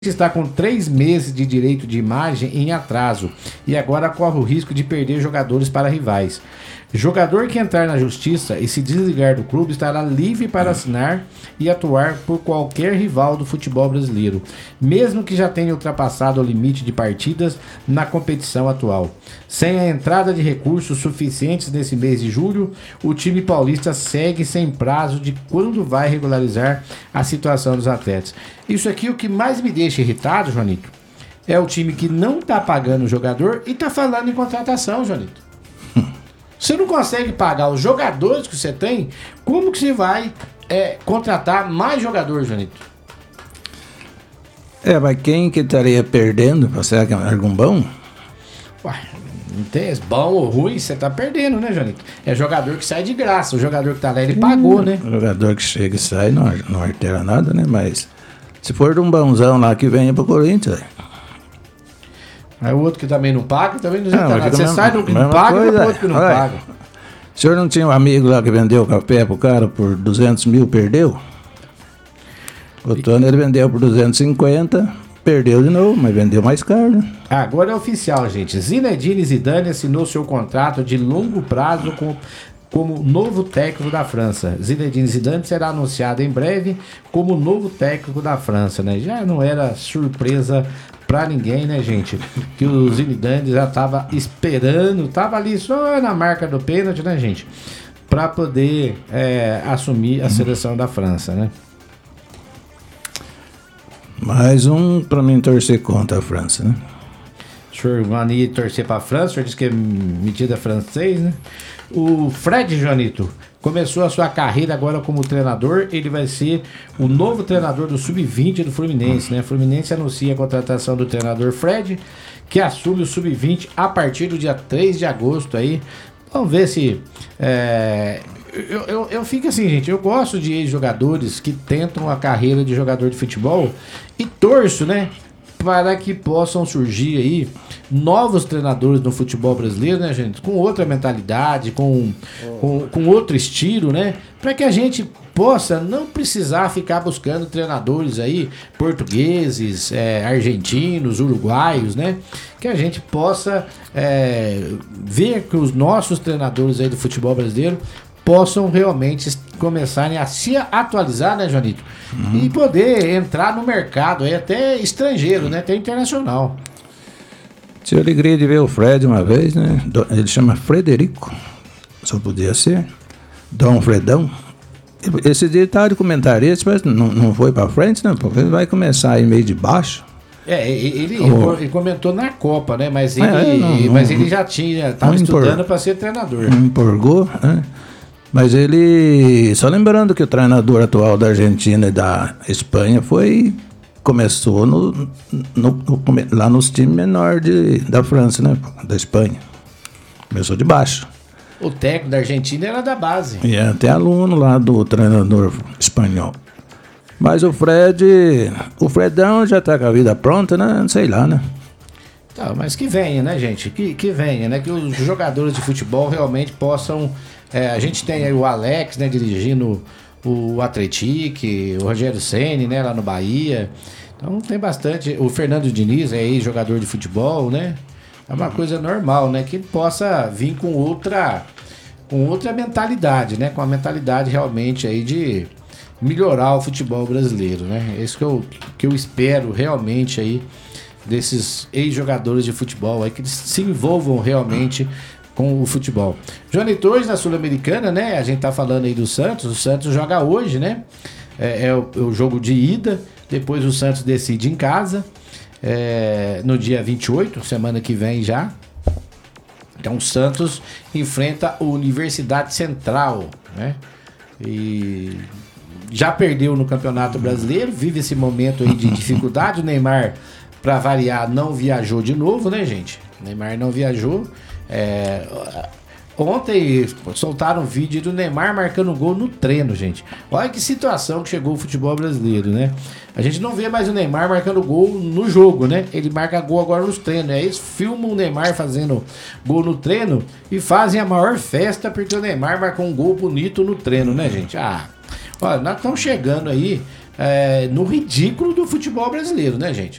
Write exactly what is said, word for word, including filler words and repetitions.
está com três meses de direito de imagem em atraso e agora corre o risco de perder jogadores para rivais. Jogador que entrar na justiça e se desligar do clube estará livre para assinar e atuar por qualquer rival do futebol brasileiro, mesmo que já tenha ultrapassado o limite de partidas na competição atual. Sem a entrada de recursos suficientes nesse mês de julho, o time paulista segue sem prazo de quando vai regularizar a situação dos atletas. Isso aqui o que mais me deixa irritado, Joanito, é o time que não está pagando o jogador e está falando em contratação, Joanito. Você não consegue pagar os jogadores que você tem, como que você vai é, contratar mais jogadores, Joanito? É, mas quem que estaria perdendo? Será que é algum bom? Ué, não tem bom ou ruim, você tá perdendo, né, Joanito? É jogador que sai de graça, o jogador que tá lá, ele pagou, hum, né? O jogador que chega e sai não, não altera nada, né? Mas se for de um bonzão lá que venha pro Corinthians... Aí o outro que também não paga, também não adianta nada. Você mesmo, sai do que não paga, e o outro que não olha, paga. O senhor não tinha um amigo lá que vendeu café pro cara por duzentos mil, perdeu? O Tony ele vendeu por duzentos e cinquenta, perdeu de novo, mas vendeu mais caro, né? Agora é oficial, gente. Zinedine Zidane assinou seu contrato de longo prazo com... como novo técnico da França. Zinedine Zidane será anunciado em breve como novo técnico da França, né? Já não era surpresa pra ninguém, né, gente? Que o Zidane já tava esperando, tava ali só na marca do pênalti, né, gente? Pra poder é, assumir a seleção da França, né? Mais um pra mim torcer contra a França, né? O senhor mania de torcer pra França, o senhor disse que é metida francês, né? O Fred, Joanito, começou a sua carreira agora como treinador. Ele vai ser o novo treinador do sub vinte do Fluminense, né? O Fluminense anuncia a contratação do treinador Fred, que assume o sub vinte a partir do dia três de agosto aí. Vamos ver se... É... Eu, eu, eu fico assim, gente, eu gosto de ex-jogadores que tentam a carreira de jogador de futebol e torço, né, para que possam surgir aí novos treinadores no futebol brasileiro, né, gente? Com outra mentalidade, com, com, com outro estilo, né? Para que a gente possa não precisar ficar buscando treinadores aí portugueses, é, argentinos, uruguaios, né? Que a gente possa é, ver que os nossos treinadores aí do futebol brasileiro possam realmente começarem a se atualizar, né, Joanito? Uhum. E poder entrar no mercado aí, até estrangeiro, né? Até internacional. Tive a alegria de ver o Fred uma vez, né? Ele chama Frederico, só podia ser. Dom Fredão. Esse dia estava de comentarista, mas não, não foi para frente, né? Porque ele vai começar aí meio de baixo. É, ele, oh. ele comentou na Copa, né? Mas ele, é, não, não, mas ele já tinha, estava estudando para ser treinador. Não empolgou, né? Mas ele, só lembrando que o treinador atual da Argentina e da Espanha foi, começou no, no, no, lá nos times menores de, da França, né? Da Espanha. Começou de baixo. O técnico da Argentina era da base. E é até aluno lá do treinador espanhol. Mas o Fred, o Fredão já tá com a vida pronta, né? Não sei lá, né? Tá, mas que venha, né, gente? Que, que venha, né? Que os jogadores de futebol realmente possam... É, a gente tem aí o Alex, né, dirigindo o Atlético, o Rogério Ceni, né, lá no Bahia. Então tem bastante. O Fernando Diniz é aí jogador de futebol, né? É uma coisa normal, né? Que ele possa vir com outra, com outra mentalidade, né? Com a mentalidade realmente aí de melhorar o futebol brasileiro, né? É isso que eu, que eu espero realmente aí desses ex-jogadores de futebol aí, que eles se envolvam realmente com o futebol. Joanito, hoje na Sul-Americana, né? A gente tá falando aí do Santos. O Santos joga hoje, né? É, é, o, é o jogo de ida. Depois o Santos decide em casa. É, no dia vinte e oito, semana que vem já. Então o Santos enfrenta a Universidade Central, né? E já perdeu no Campeonato Brasileiro. Vive esse momento aí de dificuldade. O Neymar, para variar, não viajou de novo, né, gente? O Neymar não viajou. É, ontem soltaram um vídeo do Neymar marcando gol no treino, gente. Olha que situação que chegou o futebol brasileiro, né? A gente não vê mais o Neymar marcando gol no jogo, né? Ele marca gol agora nos treinos. Aí eles filmam o Neymar fazendo gol no treino e fazem a maior festa porque o Neymar marcou um gol bonito no treino, né, gente? Ah, olha, nós estamos chegando aí é, no ridículo do futebol brasileiro, né, gente?